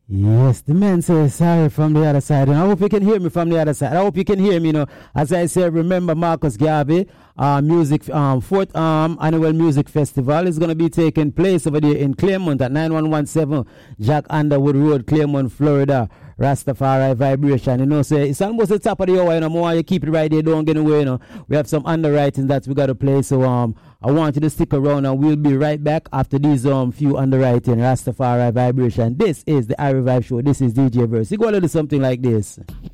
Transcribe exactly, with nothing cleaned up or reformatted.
Yes, the man says sorry from the other side. And I hope you can hear me from the other side. I hope you can hear me, you know. As I said, remember Marcus Garvey, uh, music, um, fourth um, annual music festival is going to be taking place over there in Claremont at nine one one seven Jack Underwood Road, Claremont, Florida. Rastafari Vibration, you know, say it's almost the top of the hour, you know, more you keep it right there, don't get away, you know. We have some underwriting that we got to play, so um, I want you to stick around and we'll be right back after these um few underwriting. Rastafari Vibration. This is the I Revive Show. This is D J Verse. You go to do something like this.